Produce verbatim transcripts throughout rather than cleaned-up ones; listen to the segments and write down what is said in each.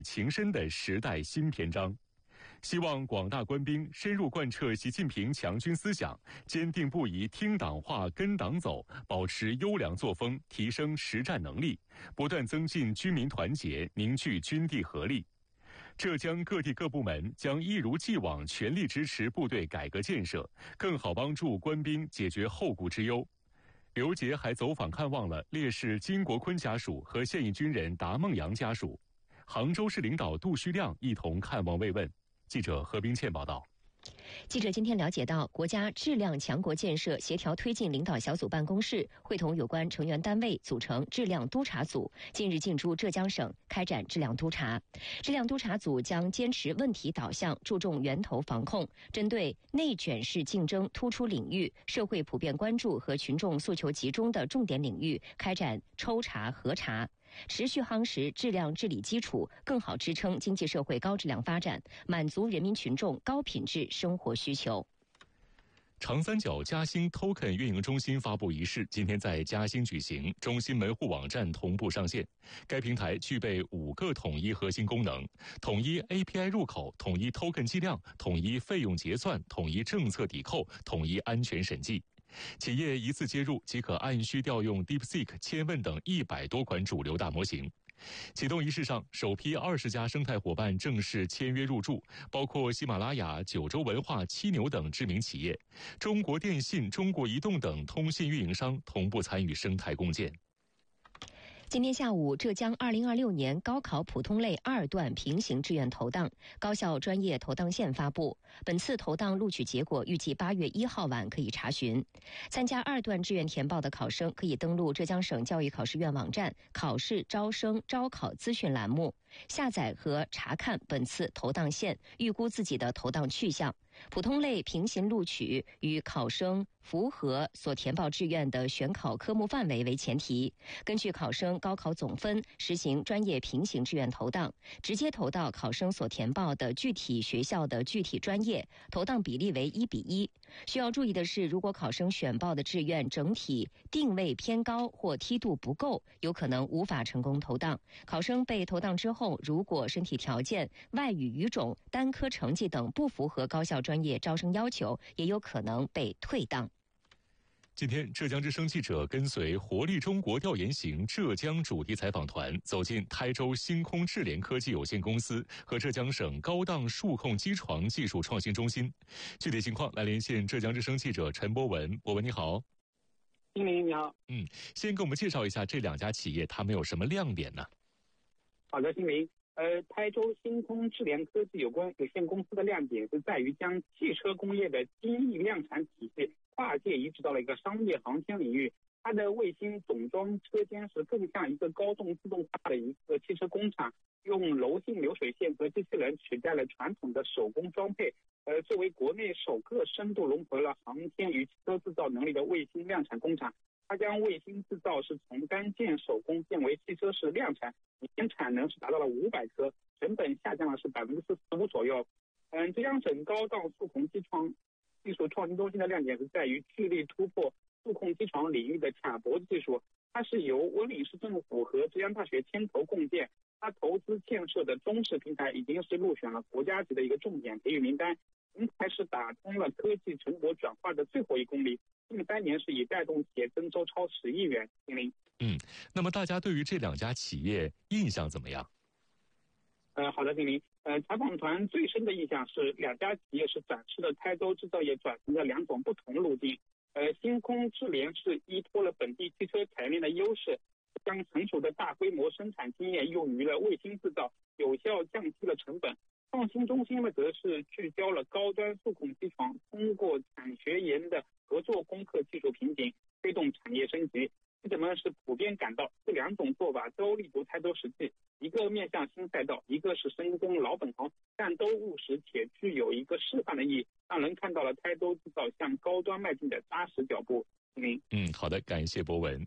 情深的时代新篇章。希望广大官兵深入贯彻习近平强军思想，坚定不移听党话跟党走，保持优良作风，提升实战能力，不断增进军民团结，凝聚军地合力。浙江各地各部门将一如既往全力支持部队改革建设，更好帮助官兵解决后顾之忧。刘杰还走访看望了烈士金国坤家属和现役军人达梦阳家属。杭州市领导杜旭亮一同看望慰问。记者何冰倩报道。 记者今天了解到，国家质量强国建设协调推进领导小组办公室会同有关成员单位组成质量督查组，近日进驻浙江省开展质量督查。质量督查组将坚持问题导向，注重源头防控，针对内卷式竞争突出领域、社会普遍关注和群众诉求集中的重点领域开展抽查核查，持续夯实质量治理基础，更好支撑经济社会高质量发展，满足人民群众高品质生活需求。 长三角嘉兴 Token 运营中心发布仪式今天在嘉兴举行，中心门户网站同步上线。该平台具备五个统一核心功能：统一 A P I 入口、统一 Token 计量、统一费用结算、统一政策抵扣、统一安全审计。企业一次接入即可按需调用 DeepSeek、千问等一百多款主流大模型。启动仪式上，首批二十家生态伙伴正式签约入驻，包括喜马拉雅、九州文化、七牛等知名企业，中国电信、中国移动等通信运营商同步参与生态共建。 今天下午，浙江二零二六年高考普通类二段平行志愿投档，高校专业投档线发布。本次投档录取结果预计八月一号晚可以查询。参加二段志愿填报的考生可以登录浙江省教育考试院网站考试招生招考资讯栏目，下载和查看本次投档线，预估自己的投档去向。普通类平行录取与考生符合所填报志愿的选考科目范围为前提，根据考生高考总分实行专业平行志愿投档，直接投到考生所填报的具体学校的具体专业，投档比例为一比一。需要注意的是，如果考生选报的志愿整体定位偏高或梯度不够，有可能无法成功投档。考生被投档之后，如果身体条件、外语语种、单科成绩等不符合高校专业招生要求，也有可能被退档。 今天，浙江之声记者跟随活力中国调研行浙江主题采访团走进台州星空智联科技有限公司和浙江省高档数控机床技术创新中心。具体情况来连线浙江之声记者陈博文。博文你好。 金明你好。 嗯，先给我们介绍一下这两家企业它们有什么亮点呢？ 好的，金明。呃，台州星空智联科技有关有限公司的亮点是在于将汽车工业的精益量产体系跨界移植到了一个商业航天领域。它的卫星总装车间是更像一个高动自动化的一个汽车工厂，用柔性流水线和机器人取代了传统的手工装配。呃，作为国内首个深度融合了航天与汽车制造能力的卫星量产工厂，它将卫星制造是从单件手工变为汽车式量产，年产能是达到了五百颗，成本下降了是百分之四十五左右。嗯，浙江省高档数控机床技术创新中心的亮点是在于致力突破数控机床领域的卡脖子技术，它是由温岭市政府和浙江大学牵头共建，它投资建设的中式平台已经是入选了国家级的一个重点培育名单，平台是打通了科技成果转化的最后一公里。近三年是以带动企业增收超十亿元。 嗯，那么大家对于这两家企业印象怎么样？ 呃，好的，金明。呃，采访团最深的印象是两家企业是展示了台州制造业转型的两种不同路径。呃，星空智联是依托了本地汽车产业链的优势，将成熟的大规模生产经验用于了卫星制造，有效降低了成本。创新中心呢，则是聚焦了高端数控机床，通过产学研的合作攻克技术瓶颈，推动产业升级。记者们是普遍感到这两种做法都立足台州实际，一个面向新赛道，一个是深耕老本行，但都务实且具有一个示范的意义，让人看到了台州制造向高端迈进的扎实脚步。 嗯，好的，感谢博文。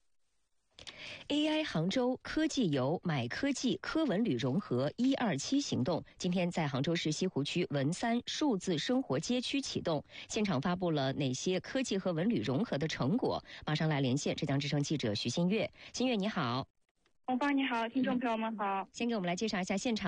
A I 杭州科技游买科技科文旅融合一二七行动今天在杭州市西湖区文三数字生活街区启动，现场发布了哪些科技和文旅融合的成果？马上来连线浙江之声记者徐新月。新月你好。 红芳你好，听众朋友们好。 先给我们来介绍一下现场